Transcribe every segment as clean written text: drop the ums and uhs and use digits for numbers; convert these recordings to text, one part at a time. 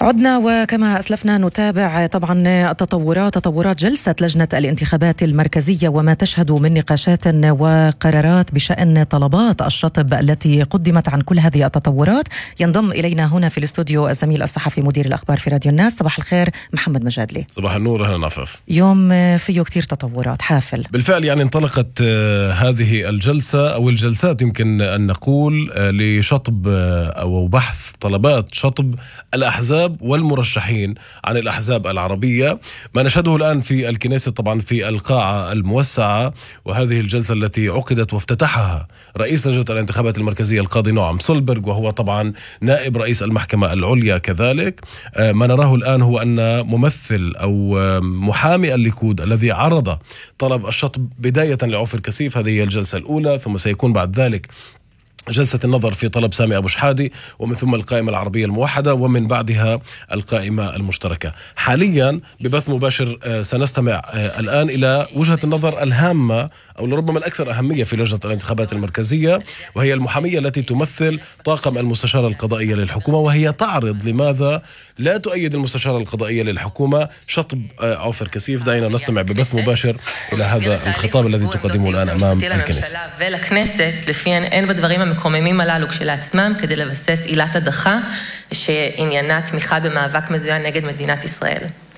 عدنا وكما أسلفنا نتابع طبعا تطورات جلسة لجنة الانتخابات المركزية وما تشهد من نقاشات وقرارات بشأن طلبات الشطب التي قدمت. عن كل هذه التطورات ينضم إلينا هنا في الاستوديو الزميل الصحفي مدير الأخبار في راديو الناس. صباح الخير محمد مجادلي. صباح النور. أهلا نفف. يوم فيه كتير تطورات حافل بالفعل. يعني انطلقت هذه الجلسة أو الجلسات يمكن أن نقول لشطب أو بحث طلبات شطب الأحزاب والمرشحين عن الأحزاب العربية. ما نشهده الآن في الكنيسة طبعا في القاعة الموسعة، وهذه الجلسة التي عقدت وافتتحها رئيس لجنة الانتخابات المركزية القاضي نعم سولبرغ، وهو طبعا نائب رئيس المحكمة العليا كذلك. ما نراه الآن هو أن ممثل أو محامي الليكود الذي عرض طلب الشطب بداية لعوفر كسيف، هذه هي الجلسة الأولى، ثم سيكون بعد ذلك جلسة النظر في طلب سامي أبو شحادي، ومن ثم القائمة العربية الموحدة، ومن بعدها القائمة المشتركة. حاليا ببث مباشر سنستمع الآن إلى وجهة النظر الهامة أو لربما الأكثر أهمية في لجنة الانتخابات المركزية، وهي المحامية التي تمثل طاقم المستشارة القضائية للحكومة، وهي تعرض لماذا لا تؤيد المستشارة القضائية للحكومة شطب عوفر كسيف. دعينا نستمع ببث مباشر إلى هذا الخطاب الذي تقدمه الآن أمام الكنيسة. ולכנסת, לפיהן אין בדברים המקוממים הללו כשלעצמם כדי לבסס עילת הדחה שעניינה תמיכה במאבק מזוין נגד מדינת ישראל.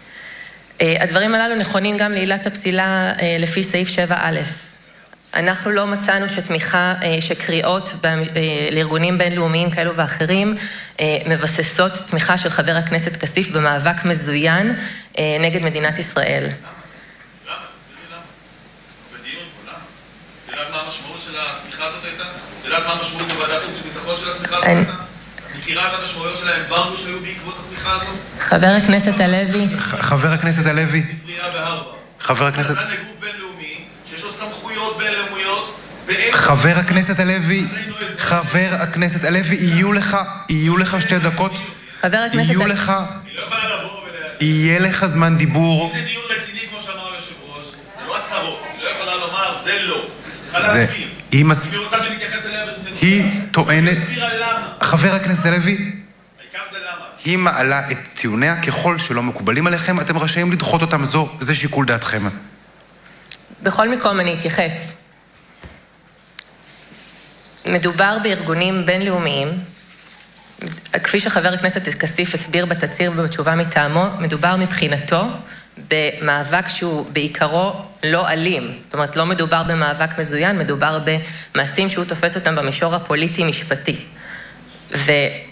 הדברים הללו נכונים גם לעילת הפסילה לפי סעיף 7א. אנחנו לא מצאנו שתמיכה, שקריאות לארגונים בינלאומיים כאלו ואחרים מבססות תמיכה של חבר הכנסת כסיף במאבק מזוין נגד מדינת ישראל. למה? תסבירי למה. בדיון פה, למה? יודעת מה המשמעות של התמיכה הזאת הייתה? יודעת מה המשמעות בוועדת חוץ וביטחון של התמיכה הזאת הייתה? מכירה את המשמעויות של האמברגו שהיו בעקבות התמיכה הזאת? חבר הכנסת הלוי. חבר הכנסת הלוי. ספרייה בהרווארד. חבר הכנסת... נתן לגוף בינלאומי שיש לו סמכויות בינלאומיות. חבר הכנסת הלוי, יהיו לך 2 דקות. חבר הכנסת הלוי. היא לא יכולה לבוא יהיה לך זמן דיבור. אם זה דיון רציני כמו שאמר היושב ראש, זה לא הצהרות. היא לא יכולה לומר, זה לא. צריכה להסכים. היא רוצה שנתייחס אליה ברצינות. היא טוענת... למה? חבר הכנסת הלוי, העיקר זה למה. היא מעלה את טיעוניה ככל שלא מקובלים עליכם, אתם רשאים לדחות אותם, זה שיקול דעתכם. בכל מקום אני אתייחס. מדובר בארגונים בינלאומיים, כפי שחבר הכנסת כסיף הסביר בתצהיר ובתשובה מטעמו, מדובר מבחינתו במאבק שהוא בעיקרו לא אלים. זאת אומרת, לא מדובר במאבק מזוין, מדובר במעשים שהוא תופס אותם במישור הפוליטי-משפטי.